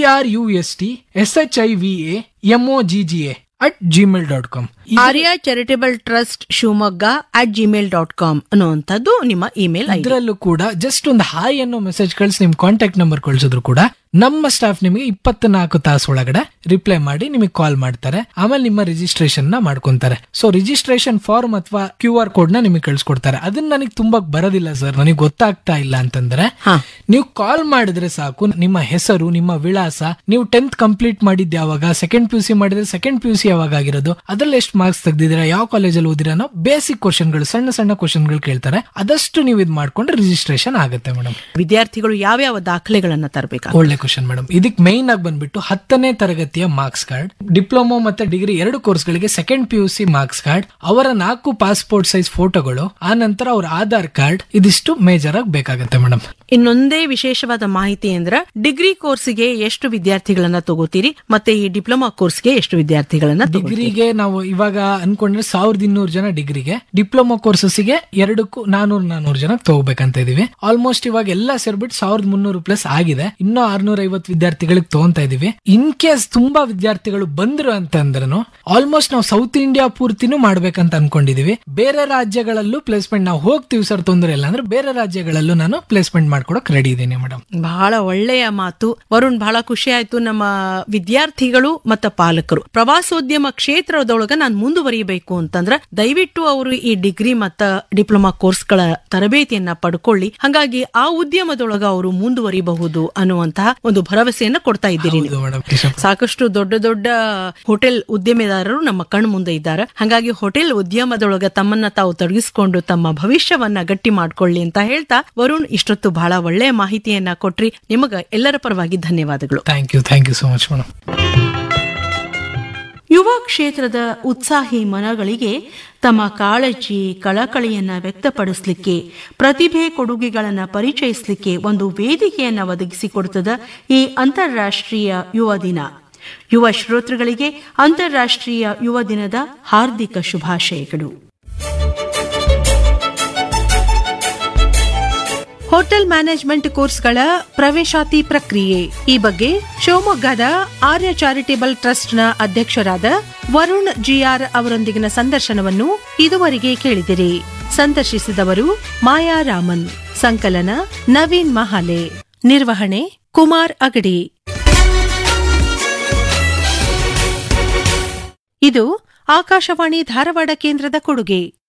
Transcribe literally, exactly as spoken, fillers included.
Are U S T S H I V A M O G G A at Gmail dot com. Arya charitable trust Shivamogga at Gmail dot com ಅನ್ನುವಂಥದ್ದು ನಿಮ್ಮ email. ಇದರಲ್ಲೂ ಕೂಡ just ಒಂದು hi ಅನ್ನೋ message ಕಳಿಸಿ ನಿಮ್ contact number ಕಳಿಸಿದ್ರು ಕೂಡ ನಮ್ಮ ಸ್ಟಾಫ್ ನಿಮಗೆ ಇಪ್ಪತ್ನಾಲ್ಕು ತಾಸು ಒಳಗಡೆ ರಿಪ್ಲೈ ಮಾಡಿ ನಿಮಗೆ ಕಾಲ್ ಮಾಡ್ತಾರೆ. ಆಮೇಲೆ ನಿಮ್ಮ ರಿಜಿಸ್ಟ್ರೇಷನ್ ನ ಮಾಡ್ಕೊಂತಾರೆ. ಸೊ ರಿಜಿಸ್ಟ್ರೇಷನ್ ಫಾರ್ಮ್ ಅಥವಾ ಕ್ಯೂ ಆರ್ ಕೋಡ್ ನ ನಿಮಗೆ ಕಳ್ಸಿಕೊಡ್ತಾರೆ. ಅದನ್ನ ನನಗೆ ತುಂಬಾ ಬರೋದಿಲ್ಲ ಸರ್, ನನಗೆ ಗೊತ್ತಾಗ್ತಾ ಇಲ್ಲ ಅಂತಂದ್ರೆ ನೀವು ಕಾಲ್ ಮಾಡಿದ್ರೆ ಸಾಕು. ನಿಮ್ಮ ಹೆಸರು, ನಿಮ್ಮ ವಿಳಾಸ, ನೀವು ಟೆಂತ್ ಕಂಪ್ಲೀಟ್ ಮಾಡಿದ್ ಯಾವಾಗ, ಸೆಕೆಂಡ್ ಪಿ ಯು ಸಿ ಮಾಡಿದ್ರೆ ಸೆಕೆಂಡ್ ಪಿ ಯು ಸಿ ಯಾವಾಗ ಆಗಿರೋದು, ಅದ್ರಲ್ಲಿ ಎಷ್ಟು ಮಾರ್ಕ್ಸ್ ತೆಗ್ದಿದ್ದೀರಾ, ಯಾವ ಕಾಲೇಜಲ್ಲಿ ಓದಿರಾ, ಬೇಸಿಕ್ ಕ್ವಶನ್ ಗಳು, ಸಣ್ಣ ಸಣ್ಣ ಕ್ವಶನ್ ಗಳು ಕೇಳ್ತಾರೆ. ಅದಷ್ಟು ನೀವು ಇದ್ ಮಾಡ್ಕೊಂಡ್ರೆ ರಿಜಿಸ್ಟ್ರೇಷನ್ ಆಗುತ್ತೆ ಮೇಡಮ್. ವಿದ್ಯಾರ್ಥಿಗಳು ಯಾವ್ಯಾವ ದಾಖಲೆಗಳನ್ನ ತರಬೇಕು? ಒಳ್ಳೆ ಕ್ವಶನ್ ಮೇಡಮ್. ಇದಕ್ಕೆ ಮೈನ್ ಆಗಿ ಬಂದ್ಬಿಟ್ಟು ಹತ್ತನೇ ತರಗತಿಯ ಮಾರ್ಕ್ಸ್ ಕಾರ್ಡ್, ಡಿಪ್ಲೊಮಾ ಮತ್ತೆ ಡಿಗ್ರಿ ಎರಡು ಕೋರ್ಸ್ ಗಳಿಗೆ second P U C marks card, ಅವರ ನಾಲ್ಕು ಪಾಸ್ಪೋರ್ಟ್ ಸೈಜ್ ಫೋಟೋಗಳು, ಆ ನಂತರ ಅವ್ರ ಆಧಾರ್ ಕಾರ್ಡ್, ಇದಿಷ್ಟು ಮೇಜರ್ ಆಗಿ ಬೇಕಾಗುತ್ತೆ ಮೇಡಮ್. ಇನ್ನೊಂದೇ ವಿಶೇಷವಾದ ಮಾಹಿತಿ ಅಂದ್ರೆ ಡಿಗ್ರಿ ಕೋರ್ಸ್ಗೆ ಎಷ್ಟು ವಿದ್ಯಾರ್ಥಿಗಳನ್ನ ತಗೋತೀರಿ ಮತ್ತೆ ಈ ಡಿಪ್ಲೊಮಾ ಕೋರ್ಸ್ಗೆ ಎಷ್ಟು ವಿದ್ಯಾರ್ಥಿಗಳನ್ನ? ಡಿಗ್ರಿಗೆ ನಾವು ಇವಾಗ ಅನ್ಕೊಂಡ್ರೆ ಸಾವಿರದ ಇನ್ನೂರು ಜನ ಡಿಗ್ರಿಗೆ, ಡಿಪ್ಲೊಮಾ ಕೋರ್ಸಸ್ಗೆ ಎರಡಕ್ಕೂ ನಾನೂರ್ ನಾನೂರು ಜನ ತಗೋಬೇಕಂತ ಇದೀವಿ. ಆಲ್ಮೋಸ್ಟ್ ಇವಾಗ ಎಲ್ಲ ಸೇರ್ಬಿಟ್ಟು ಸಾವಿರದ ಮುನ್ನೂರು ಪ್ಲಸ್ ಆಗಿದೆ. ಇನ್ನೂ ಆರ್ನೂರ ಐವತ್ತು ವಿದ್ಯಾರ್ಥಿಗಳಿಗೆ ತಗೊಂತಾ ಇದೀವಿ. ಇನ್ ಕೇಸ್ ತುಂಬಾ ವಿದ್ಯಾರ್ಥಿಗಳು ಬಂದ್ರು ಅಂತಂದ್ರೂ ಆಲ್ಮೋಸ್ಟ್ ನಾವು ಸೌತ್ ಇಂಡಿಯಾ ಪೂರ್ತಿನೂ ಮಾಡ್ಬೇಕಂತ ಅನ್ಕೊಂಡಿದೀವಿ. ಬೇರೆ ರಾಜ್ಯಗಳಲ್ಲೂ ಪ್ಲೇಸ್ಮೆಂಟ್ ನಾವು ಹೋಗ್ತೀವಿ ಸರ್, ತೊಂದರೆ ಇಲ್ಲ ಅಂದ್ರೆ ಬೇರೆ ರಾಜ್ಯಗಳಲ್ಲೂ ನಾನು ಪ್ಲೇಸ್ಮೆಂಟ್ ಮಾಡ್ಕೊಡಕ್ ರೆಡಿ ಇದ್ದೀನಿ ಮೇಡಮ್. ಬಹಳ ಒಳ್ಳೆಯ ಮಾತು ವರುಣ್. ಬಹಳ ಖುಷಿ ಆಯ್ತು. ನಮ್ಮ ವಿದ್ಯಾರ್ಥಿಗಳು ಮತ್ತು ಪಾಲಕರು ಪ್ರವಾಸೋದ್ಯಮ ಕ್ಷೇತ್ರದೊಳಗ ನಾನು ಮುಂದುವರಿಯಬೇಕು ಅಂತಂದ್ರ ದಯವಿಟ್ಟು ಅವರು ಈ ಡಿಗ್ರಿ ಮತ್ತ ಡಿಪ್ಲೊಮಾ ಕೋರ್ಸ್ ಗಳ ತರಬೇತಿಯನ್ನ ಪಡ್ಕೊಳ್ಳಿ. ಹಾಗಾಗಿ ಆ ಉದ್ಯಮದೊಳಗ ಅವರು ಮುಂದುವರಿಬಹುದು ಅನ್ನುವಂತಹ ಒಂದು ಭರವಸೆಯನ್ನ ಕೊಡ್ತಾ ಇದ್ದೀರಿ. ಸಾಕಷ್ಟು ದೊಡ್ಡ ದೊಡ್ಡ ಹೋಟೆಲ್ ಉದ್ಯಮಿದಾರರು ನಮ್ಮ ಕಣ್ಣು ಮುಂದೆ ಇದ್ದಾರೆ. ಹಾಗಾಗಿ ಹೋಟೆಲ್ ಉದ್ಯಮದೊಳಗ ತಮ್ಮನ್ನ ತಾವು ತೊಡಗಿಸಿಕೊಂಡು ತಮ್ಮ ಭವಿಷ್ಯವನ್ನ ಗಟ್ಟಿ ಮಾಡ್ಕೊಳ್ಳಿ ಅಂತ ಹೇಳ್ತಾ ವರುಣ್ ಇಷ್ಟೊತ್ತು ಬಹಳ ಒಳ್ಳೆಯ ಮಾಹಿತಿಯನ್ನ ಕೊಟ್ರಿ. ನಿಮಗ ಎಲ್ಲರ ಪರವಾಗಿ ಧನ್ಯವಾದಗಳು. Thank you thank you so much madam. ಯುವ ಕ್ಷೇತ್ರದ ಉತ್ಸಾಹಿ ಮನಗಳಿಗೆ ತಮ್ಮ ಕಾಳಜಿ ಕಳಕಳಿಯನ್ನ ವ್ಯಕ್ತಪಡಿಸಲಿಕ್ಕೆ, ಪ್ರತಿಭೆ ಕೊಡುಗೆಗಳನ್ನ ಪರಿಚಯಿಸಲಿಕ್ಕೆ ಒಂದು ವೇದಿಕೆಯನ್ನ ಒದಗಿಸಿಕೊಡುತ್ತದ ಈ ಅಂತಾರಾಷ್ಟ್ರೀಯ ಯುವ ದಿನ. ಯುವ ಶ್ರೋತೃಗಳಿಗೆ ಅಂತಾರಾಷ್ಟ್ರೀಯ ಯುವ ದಿನದ ಹಾರ್ದಿಕ ಶುಭಾಶಯಗಳು. ಹೋಟೆಲ್ ಮ್ಯಾನೇಜ್ಮೆಂಟ್ ಕೋರ್ಸ್ಗಳ ಪ್ರವೇಶಾತಿ ಪ್ರಕ್ರಿಯೆ ಈ ಬಗ್ಗೆ ಶಿವಮೊಗ್ಗದ ಆರ್ಯ ಚಾರಿಟೇಬಲ್ ಟ್ರಸ್ಟ್ನ ಅಧ್ಯಕ್ಷರಾದ ವರುಣ್ ಜಿಆರ್ ಅವರೊಂದಿಗಿನ ಸಂದರ್ಶನವನ್ನು ಇದುವರೆಗೆ ಕೇಳಿದಿರಿ. ಸಂದರ್ಶಿಸಿದವರು ಮಾಯಾ ರಾಮನ್. ಸಂಕಲನ ನವೀನ್ ಮಹಾಲೆ. ನಿರ್ವಹಣೆ ಕುಮಾರ್ ಅಗಡಿ. ಇದು ಆಕಾಶವಾಣಿ ಧಾರವಾಡ ಕೇಂದ್ರದ ಕೊಡುಗೆ.